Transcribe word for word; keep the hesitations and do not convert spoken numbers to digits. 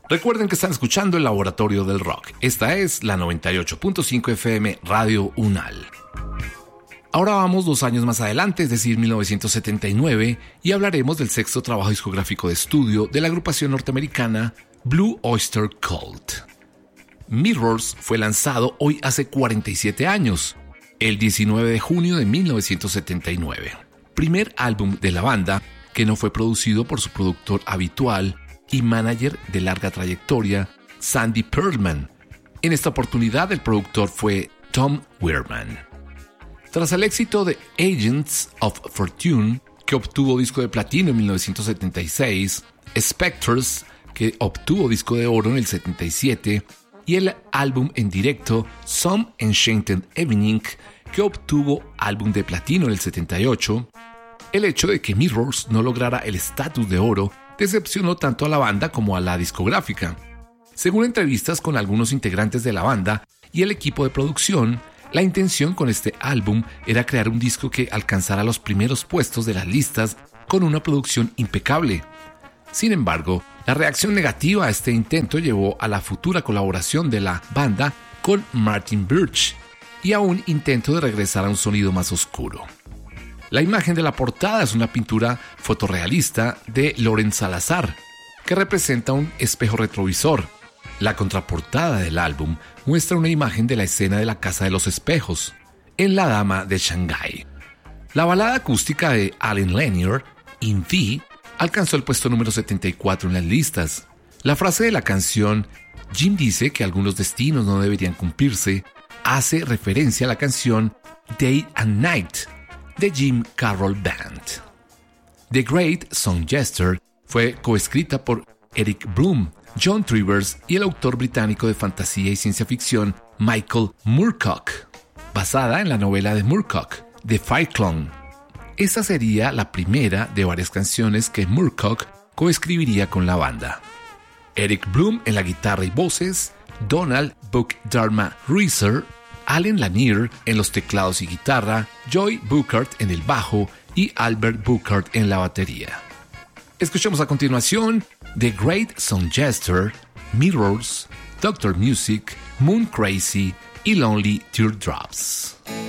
Recuerden que están escuchando el Laboratorio del Rock. Esta es la noventa y ocho punto cinco F M Radio UNAL. Ahora vamos dos años más adelante, es decir, mil novecientos setenta y nueve, y hablaremos del sexto trabajo discográfico de estudio de la agrupación norteamericana Blue Oyster Cult. Mirrors fue lanzado hoy hace cuarenta y siete años, el diecinueve de junio de mil novecientos setenta y nueve. Primer álbum de la banda que no fue producido por su productor habitual y manager de larga trayectoria, Sandy Pearlman. En esta oportunidad el productor fue Tom Werman. Tras el éxito de Agents of Fortune, que obtuvo disco de platino en mil novecientos setenta y seis, Spectres, que obtuvo disco de oro en el setenta y siete, y el álbum en directo Some Enchanted Evening, que obtuvo álbum de platino en el setenta y ocho, el hecho de que Mirrors no lograra el estatus de oro decepcionó tanto a la banda como a la discográfica. Según entrevistas con algunos integrantes de la banda y el equipo de producción, la intención con este álbum era crear un disco que alcanzara los primeros puestos de las listas con una producción impecable. Sin embargo, la reacción negativa a este intento llevó a la futura colaboración de la banda con Martin Birch y a un intento de regresar a un sonido más oscuro. La imagen de la portada es una pintura fotorrealista de Lorenz Salazar, que representa un espejo retrovisor. La contraportada del álbum muestra una imagen de la escena de la Casa de los Espejos, en La Dama de Shanghái. La balada acústica de Allen Lanier, In Thee, alcanzó el puesto número setenta y cuatro en las listas. La frase de la canción, Jim dice que algunos destinos no deberían cumplirse, hace referencia a la canción Day and Night, de Jim Carroll Band. The Great Songster fue coescrita por Eric Bloom, John Trivers y el autor británico de fantasía y ciencia ficción Michael Moorcock, basada en la novela de Moorcock, The Cyclone. Esta sería la primera de varias canciones que Moorcock coescribiría con la banda. Eric Bloom en la guitarra y voces, Donald Buck Dharma Reeser, Allen Lanier en los teclados y guitarra, Joy Buchard en el bajo y Albert Buchard en la batería. Escuchemos a continuación The Great Songster, Mirrors, Doctor Music, Moon Crazy y Lonely Teardrops.